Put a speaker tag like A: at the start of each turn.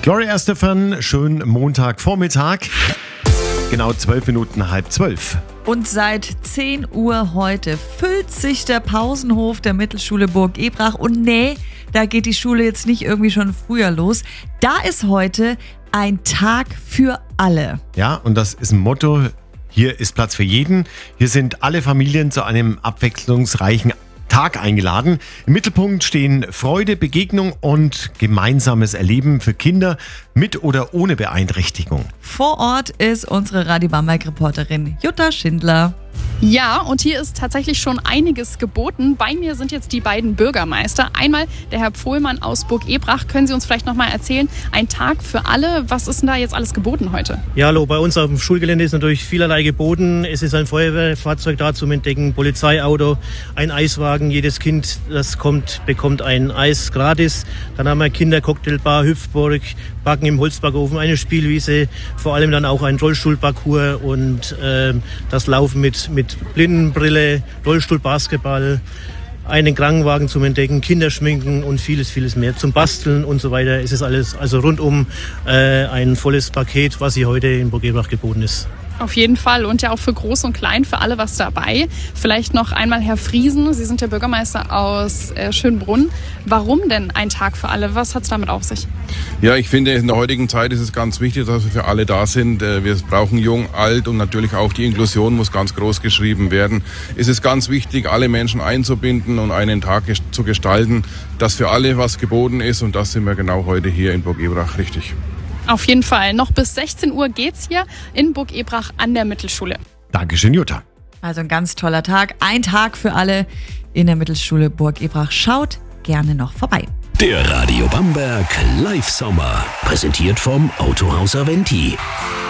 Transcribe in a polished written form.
A: Gloria Estefan, schönen Montagvormittag. Genau 12 Minuten, 11:30.
B: Und seit 10 Uhr heute füllt sich der Pausenhof der Mittelschule Burg Ebrach. Und nee, da geht die Schule jetzt nicht irgendwie schon früher los. Da ist heute ein Tag für alle.
A: Ja, und das ist ein Motto. Hier ist Platz für jeden. Hier sind alle Familien zu einem abwechslungsreichen Tag eingeladen. Im Mittelpunkt stehen Freude, Begegnung und gemeinsames Erleben für Kinder mit oder ohne Beeinträchtigung.
B: Vor Ort ist unsere Radio Bamberg-Reporterin Jutta Schindler.
C: Ja, und hier ist tatsächlich schon einiges geboten. Bei mir sind jetzt die beiden Bürgermeister. Einmal der Herr Pfohlmann aus Burg Ebrach. Können Sie uns vielleicht noch mal erzählen, ein Tag für alle. Was ist denn da jetzt alles geboten heute?
D: Ja, hallo, bei uns auf dem Schulgelände ist natürlich vielerlei geboten. Es ist ein Feuerwehrfahrzeug da zum Entdecken, Polizeiauto, ein Eiswagen. Jedes Kind, das kommt, bekommt ein Eis gratis. Dann haben wir Kindercocktailbar, Hüpfburg, Backen im Holzbackofen, eine Spielwiese, vor allem dann auch ein Rollstuhlparcours und das Laufen mit Blindenbrille, Rollstuhlbasketball, einen Krankenwagen zum Entdecken, Kinderschminken und vieles, vieles mehr. Zum Basteln und so weiter. Es ist alles also rundum ein volles Paket, was hier heute in Burg Ebrach geboten ist.
C: Auf jeden Fall und ja auch für Groß und Klein, für alle was dabei. Vielleicht noch einmal Herr Friesen, Sie sind der Bürgermeister aus Schönbrunn. Warum denn ein Tag für alle? Was hat es damit auf sich?
E: Ja, ich finde, in der heutigen Zeit ist es ganz wichtig, dass wir für alle da sind. Wir brauchen jung, alt und natürlich auch die Inklusion muss ganz groß geschrieben werden. Es ist ganz wichtig, alle Menschen einzubinden und einen Tag zu gestalten, dass für alle was geboten ist und das sind wir genau heute hier in Burg Ebrach richtig.
C: Auf jeden Fall. Noch bis 16 Uhr geht's hier in Burg Ebrach an der Mittelschule.
A: Dankeschön, Jutta.
B: Also ein ganz toller Tag. Ein Tag für alle in der Mittelschule Burg Ebrach. Schaut gerne noch vorbei.
F: Der Radio Bamberg Live Sommer. Präsentiert vom Autohaus Aventi.